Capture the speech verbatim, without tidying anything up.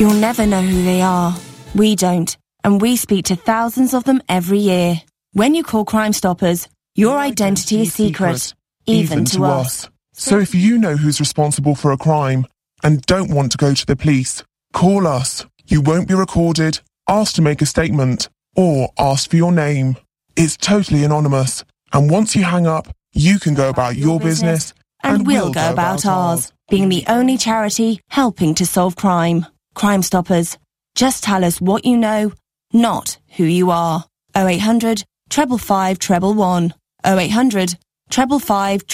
You'll never know who they are. We don't, and we speak to thousands of them every year. When you call Crime Stoppers, your identity is secret, even to us. So if you know who's responsible for a crime and don't want to go to the police, call us. You won't be recorded, asked to make a statement, or asked for your name. It's totally anonymous, and once you hang up, you can go about your business, and we'll go about ours, being the only charity helping to solve crime. Crime Stoppers. Just tell us what you know, not who you are. oh eight hundred, five five five, one one one. oh eight hundred, five five five